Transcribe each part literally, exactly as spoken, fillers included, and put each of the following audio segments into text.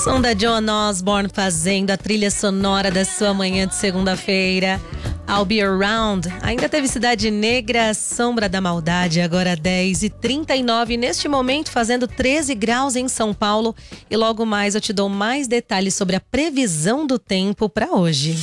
Som da John Osborne fazendo a trilha sonora da sua manhã de segunda-feira. I'll Be Around. Ainda teve Cidade Negra, Sombra da Maldade, agora dez e trinta e nove. Neste momento fazendo treze graus em São Paulo. E logo mais eu te dou mais detalhes sobre a previsão do tempo para hoje.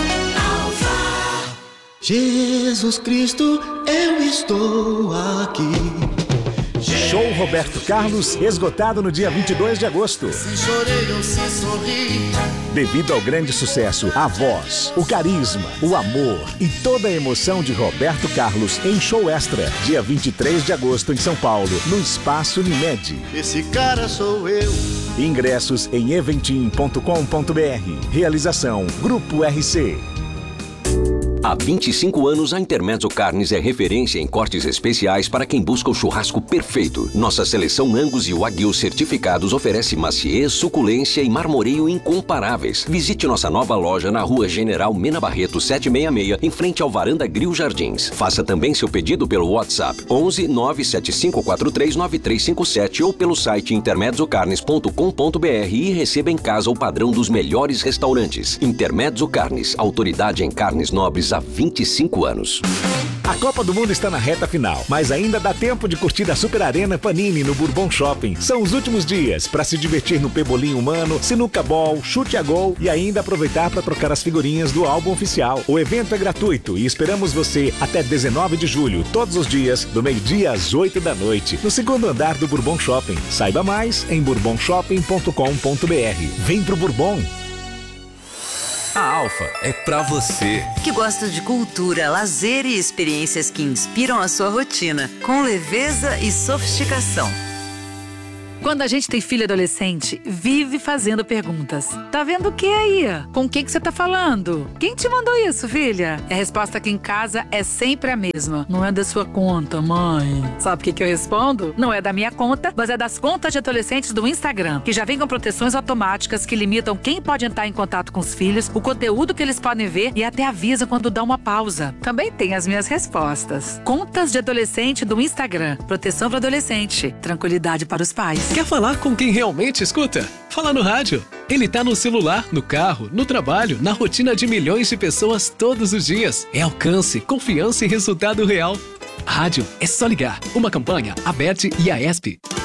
Jesus Cristo, eu estou aqui. Show Roberto Carlos, esgotado no dia vinte e dois de agosto. Se chorei ou se sorri. Devido ao grande sucesso, a voz, o carisma, o amor e toda a emoção de Roberto Carlos em show extra. Dia vinte e três de agosto em São Paulo, no Espaço Unimed. Esse cara sou eu. Ingressos em eventim ponto com ponto br. Realização Grupo R C. Há vinte e cinco anos, a Intermezzo Carnes é referência em cortes especiais para quem busca o churrasco perfeito. Nossa seleção Angus e Wagyu certificados oferece maciez, suculência e marmoreio incomparáveis. Visite nossa nova loja na Rua General Mena Barreto setecentos e sessenta e seis, em frente ao Varanda Grill Jardins. Faça também seu pedido pelo WhatsApp onze nove sete cinco quatro três nove três cinco sete ou pelo site intermezzo carnes ponto com ponto br e receba em casa o padrão dos melhores restaurantes. Intermezzo Carnes, autoridade em carnes nobres há vinte e cinco anos. A Copa do Mundo está na reta final, mas ainda dá tempo de curtir a Super Arena Panini no Bourbon Shopping. São os últimos dias para se divertir no pebolim humano, sinuca ball, chute a gol e ainda aproveitar para trocar as figurinhas do álbum oficial. O evento é gratuito e esperamos você até dezenove de julho, todos os dias, do meio-dia às oito da noite, no segundo andar do Bourbon Shopping. Saiba mais em bourbon shopping ponto com ponto br. Vem pro Bourbon! A Alfa é pra você que gosta de cultura, lazer e experiências que inspiram a sua rotina, com leveza e sofisticação. Quando a gente tem filho adolescente, vive fazendo perguntas. Tá vendo o que aí? Com quem que você tá falando? Quem te mandou isso, filha? E a resposta aqui em casa é sempre a mesma. Não é da sua conta, mãe. Sabe o que que eu respondo? Não é da minha conta, mas é das contas de adolescentes do Instagram, que já vem com proteções automáticas que limitam quem pode entrar em contato com os filhos, o conteúdo que eles podem ver e até avisa quando dá uma pausa. Também tem as minhas respostas. Contas de adolescente do Instagram. Proteção para adolescente. Tranquilidade para os pais. Quer falar com quem realmente escuta? Fala no rádio. Ele tá no celular, no carro, no trabalho, na rotina de milhões de pessoas todos os dias. É alcance, confiança e resultado real. Rádio é só ligar. Uma campanha, Aberte e A E S P.